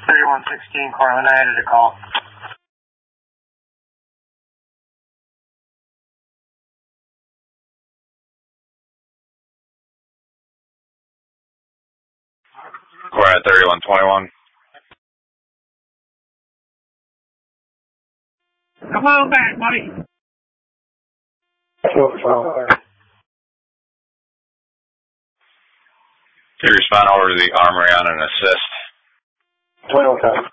3116, Corlin, I added a call. Corlin 3121. Come on back, buddy. Can you respond over to the Armory on an assist? 2110.